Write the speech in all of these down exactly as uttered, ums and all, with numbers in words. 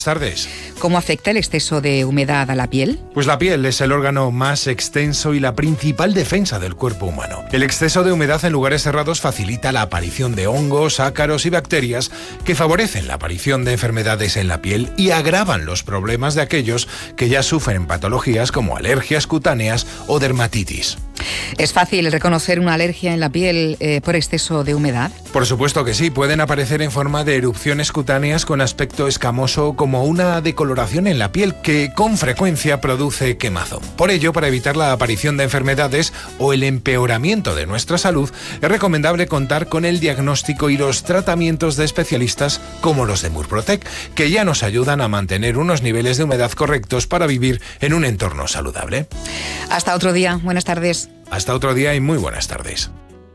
Tardes. ¿Cómo afecta el exceso de humedad a la piel? Pues la piel es el órgano más extenso y la principal defensa del cuerpo humano. El exceso de humedad en lugares cerrados facilita la aparición de hongos, ácaros y bacterias que favorecen la aparición de enfermedades en la piel y agravan los problemas de aquellos que ya sufren patologías como alergias cutáneas o dermatitis. ¿Es fácil reconocer una alergia en la piel eh, por exceso de humedad? Por supuesto que sí, pueden aparecer en forma de erupciones cutáneas con aspecto escamoso como una decoloración en la piel que con frecuencia produce quemazón. Por ello, para evitar la aparición de enfermedades o el empeoramiento de nuestra salud, es recomendable contar con el diagnóstico y los tratamientos de especialistas como los de Murprotec, que ya nos ayudan a mantener unos niveles de humedad correctos para vivir en un entorno saludable. Hasta otro día. Buenas tardes. Hasta otro día y muy buenas tardes.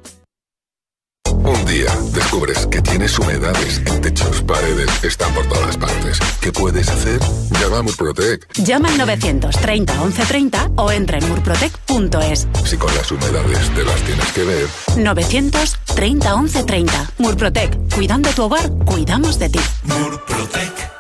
Un día descubres que tienes humedades en techos, paredes, están por todas partes. ¿Qué puedes hacer? Llama a Murprotec. Llama al novecientos treinta once treinta o entra en murprotec punto es. Si con las humedades te las tienes que ver. novecientos treinta once treinta. Murprotec. Cuidando tu hogar, cuidamos de ti. Murprotec.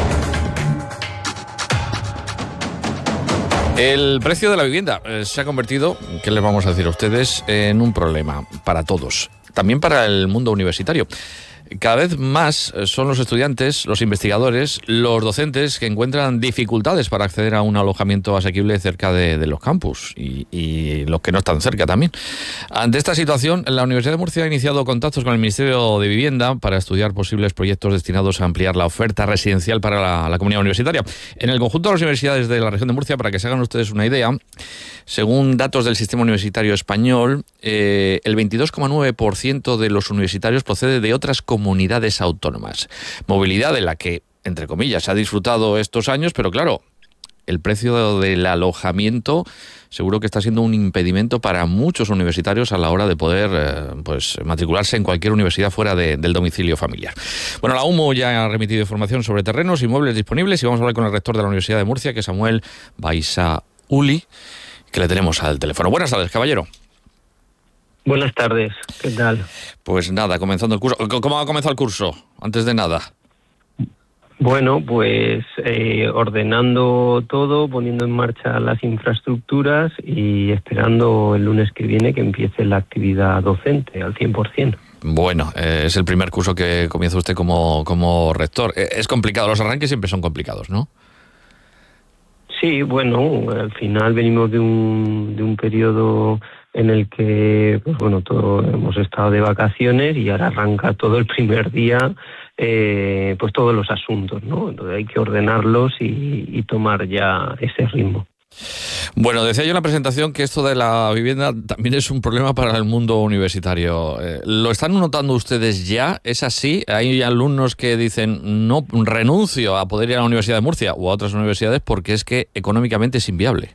El precio de la vivienda eh, se ha convertido, ¿qué les vamos a decir a ustedes?, en un problema para todos, también para el mundo universitario. Cada vez más son los estudiantes, los investigadores, los docentes que encuentran dificultades para acceder a un alojamiento asequible cerca de, de los campus y, y los que no están cerca también. Ante esta situación, la Universidad de Murcia ha iniciado contactos con el Ministerio de Vivienda para estudiar posibles proyectos destinados a ampliar la oferta residencial para la, la comunidad universitaria. En el conjunto de las universidades de la región de Murcia, para que se hagan ustedes una idea, según datos del sistema universitario español, eh, el veintidós coma nueve por ciento de los universitarios procede de otras comunidades comunidades autónomas. Movilidad de la que, entre comillas, se ha disfrutado estos años, pero claro, el precio del alojamiento seguro que está siendo un impedimento para muchos universitarios a la hora de poder eh, pues matricularse en cualquier universidad fuera de, del domicilio familiar. Bueno, la U M O ya ha remitido información sobre terrenos, inmuebles disponibles y vamos a hablar con el rector de la Universidad de Murcia, que es Samuel Baisauli, que le tenemos al teléfono. Buenas tardes, caballero. Buenas tardes, ¿qué tal? Pues nada, comenzando el curso. ¿Cómo ha comenzado el curso? Antes de nada. Bueno, pues eh, ordenando todo, poniendo en marcha las infraestructuras y esperando el lunes que viene que empiece la actividad docente al cien por ciento. Bueno, eh, es el primer curso que comienza usted como, como rector. Eh, es complicado, los arranques siempre son complicados, ¿no? Sí, bueno, al final venimos de un, de un periodo en el que, pues bueno, todo, hemos estado de vacaciones y ahora arranca todo el primer día, eh, pues todos los asuntos, ¿no? Entonces hay que ordenarlos y, y tomar ya ese ritmo. Bueno, decía yo en la presentación que esto de la vivienda también es un problema para el mundo universitario. Eh, ¿Lo están notando ustedes ya? ¿Es así? Hay alumnos que dicen, no, renuncio a poder ir a la Universidad de Murcia o a otras universidades porque es que económicamente es inviable.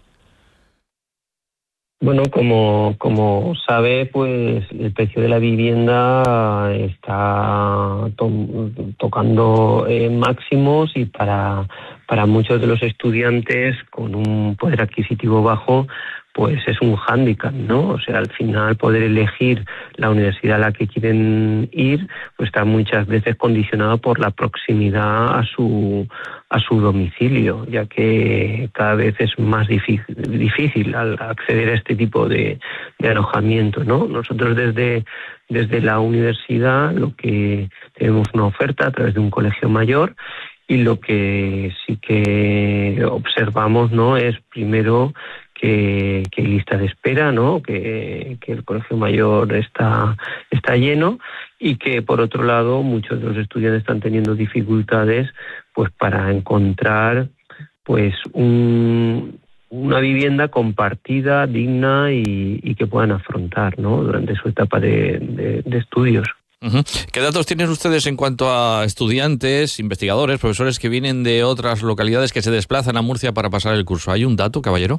Bueno, como, como sabe, pues el precio de la vivienda está to tocando eh, máximos y para, para muchos de los estudiantes con un poder adquisitivo bajo, pues es un hándicap, ¿no? O sea, al final poder elegir la universidad a la que quieren ir, pues está muchas veces condicionado por la proximidad a su a su domicilio, ya que cada vez es más difícil, difícil al acceder a este tipo de, de alojamiento, ¿no? Nosotros desde, desde la universidad lo que tenemos una oferta a través de un colegio mayor y lo que sí que observamos, ¿no?, es primero que, que hay lista de espera, ¿no?, que, que el colegio mayor está, está lleno y que por otro lado muchos de los estudiantes están teniendo dificultades pues para encontrar pues un, una vivienda compartida, digna y, y que puedan afrontar, ¿no?, durante su etapa de, de, de estudios. Uh-huh. ¿Qué datos tienen ustedes en cuanto a estudiantes, investigadores, profesores que vienen de otras localidades que se desplazan a Murcia para pasar el curso? ¿Hay un dato, caballero?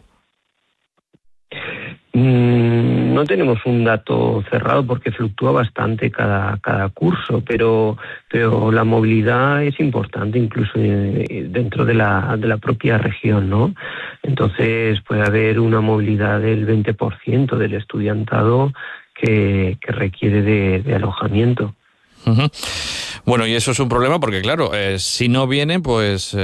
Mm, no tenemos un dato cerrado porque fluctúa bastante cada, cada curso, pero, pero la movilidad es importante incluso dentro de la, de la propia región, ¿no? Entonces puede haber una movilidad del veinte por ciento del estudiantado que, que requiere de, de alojamiento. Uh-huh. Bueno, y eso es un problema porque, claro, eh, si no vienen, pues eh,